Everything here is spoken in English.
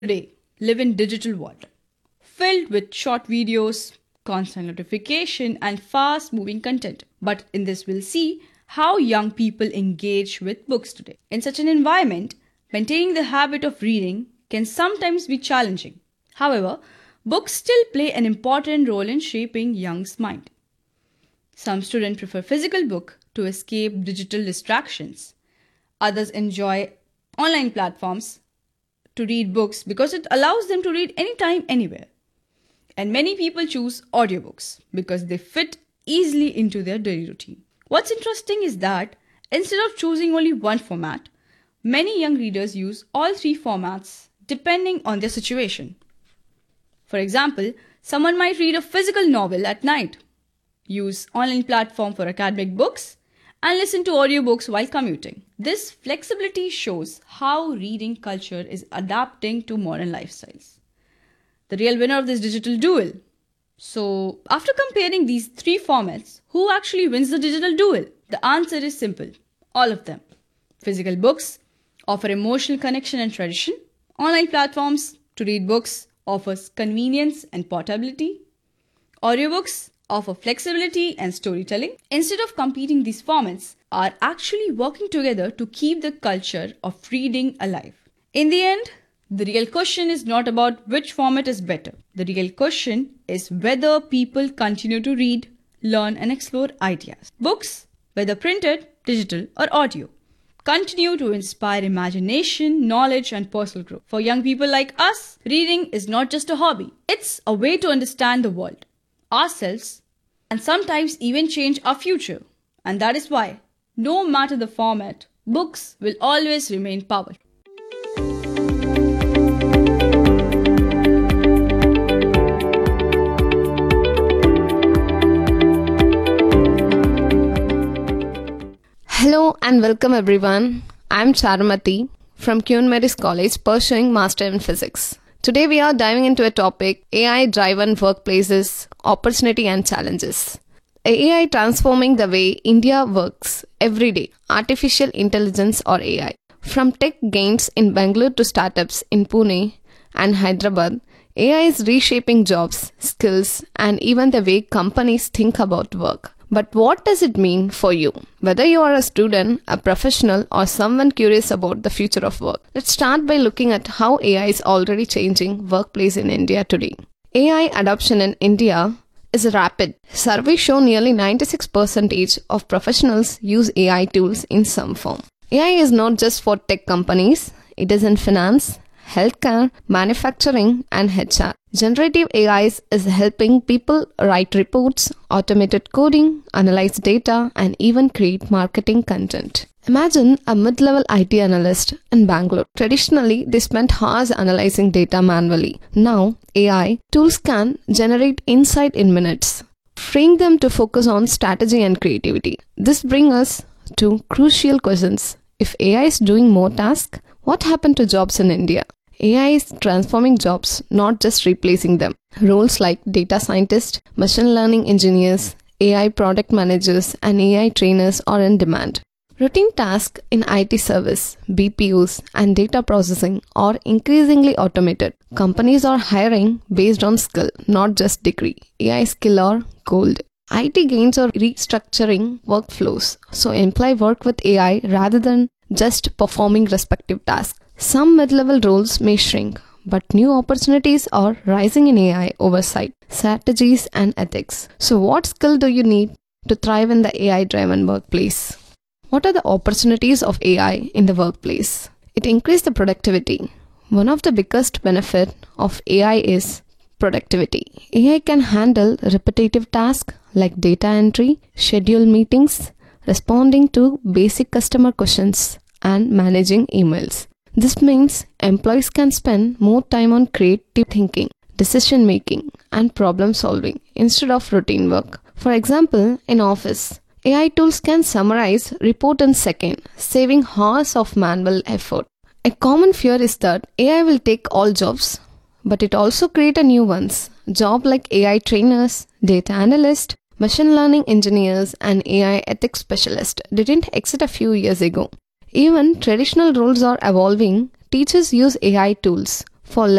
today live in digital world filled with short videos, constant notification and fast moving content. But in this we'll see how young people engage with books today. In such an environment, maintaining the habit of reading can sometimes be challenging. However, books still play an important role in shaping young's mind. Some students prefer physical book to escape digital distractions. Others enjoy online platforms to read books because it allows them to read anytime, anywhere. And many people choose audiobooks because they fit easily into their daily routine. What's interesting is that instead of choosing only one format, many young readers use all three formats depending on their situation. For example, someone might read a physical novel at night, use online platform for academic books, and listen to audiobooks while commuting. This flexibility shows how reading culture is adapting to modern lifestyles. The real winner of this digital duel. So, after comparing these three formats, who actually wins the digital duel? The answer is simple. All of them. Physical books offer emotional connection and tradition. Online platforms to read books offers convenience and portability. Audiobooks offer flexibility and storytelling. Instead of competing, these formats are actually working together to keep the culture of reading alive. In the end, the real question is not about which format is better. The real question is whether people continue to read, learn and explore ideas. Books, whether printed, digital or audio, continue to inspire imagination, knowledge and personal growth. For young people like us, reading is not just a hobby. It's a way to understand the world, ourselves, and sometimes even change our future. And that is why, no matter the format, books will always remain powerful. Hello and welcome everyone. I'm Charumati from Queen Mary's College pursuing Master in Physics. Today we are diving into a topic, AI-driven workplaces, opportunity and challenges. AI transforming the way India works every day, artificial intelligence or AI. From tech gains in Bangalore to startups in Pune and Hyderabad, AI is reshaping jobs, skills and even the way companies think about work. But what does it mean for you? Whether you are a student, a professional, or someone curious about the future of work. Let's start by looking at how AI is already changing workplace in India today. AI adoption in India is rapid. Surveys show nearly 96% of professionals use AI tools in some form. AI is not just for tech companies, it is in finance, healthcare, manufacturing, and HR. Generative AI is helping people write reports, automated coding, analyze data, and even create marketing content. Imagine a mid-level IT analyst in Bangalore. Traditionally, they spent hours analyzing data manually. Now, AI tools can generate insight in minutes, freeing them to focus on strategy and creativity. This brings us to crucial questions. If AI is doing more tasks, what happened to jobs in India? AI is transforming jobs, not just replacing them. Roles like data scientists, machine learning engineers, AI product managers, and AI trainers are in demand. Routine tasks in IT service, BPOs, and data processing are increasingly automated. Companies are hiring based on skill, not just degree. AI skill or gold. IT gains are restructuring workflows, so employees work with AI rather than just performing respective tasks. Some mid-level roles may shrink, but new opportunities are rising in AI oversight, strategies, and ethics. So what skill do you need to thrive in the AI-driven workplace? What are the opportunities of AI in the workplace? It increases the productivity. One of the biggest benefits of AI is productivity. AI can handle repetitive tasks like data entry, schedule meetings, responding to basic customer questions, and managing emails. This means employees can spend more time on creative thinking, decision making, and problem solving instead of routine work. For example, in office, AI tools can summarize report in seconds, saving hours of manual effort. A common fear is that AI will take all jobs, but it also creates new ones. Jobs like AI trainers, data analysts, machine learning engineers, and AI ethics specialists didn't exist a few years ago. Even traditional roles are evolving. Teachers use AI tools for